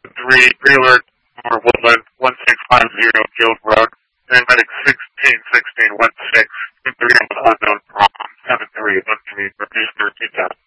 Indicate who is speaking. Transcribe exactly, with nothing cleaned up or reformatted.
Speaker 1: three, three alert, or Woodland, one six five zero, Guild Road, and medic sixteen sixteen, one six, two three, unknown, seven three, one three, reduce thirteen,